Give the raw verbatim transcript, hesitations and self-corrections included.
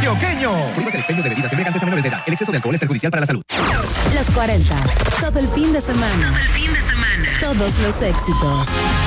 antioqueño. Prohíbas el expendio de bebidas embriagantes a menores de edad. El exceso de alcohol es perjudicial para la salud. Los cuarenta. Todo el fin de semana. Todo el fin de semana. Todos los éxitos.